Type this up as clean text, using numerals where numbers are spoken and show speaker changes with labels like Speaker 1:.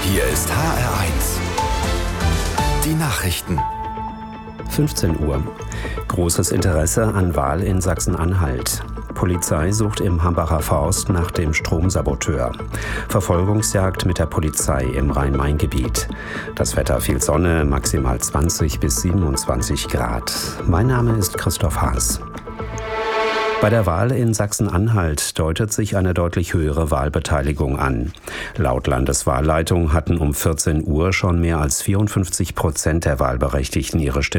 Speaker 1: Hier ist HR1. Die Nachrichten.
Speaker 2: 15 Uhr. Großes Interesse an Wahl in Sachsen-Anhalt. Polizei sucht im Hambacher Forst nach dem Stromsaboteur. Verfolgungsjagd mit der Polizei im Rhein-Main-Gebiet. Das Wetter: viel Sonne, maximal 20 bis 27 Grad. Mein Name ist Christoph Haas. Bei der Wahl in Sachsen-Anhalt deutet sich eine deutlich höhere Wahlbeteiligung an. Laut Landeswahlleitung hatten um 14 Uhr schon mehr als 54% der Wahlberechtigten ihre Stimme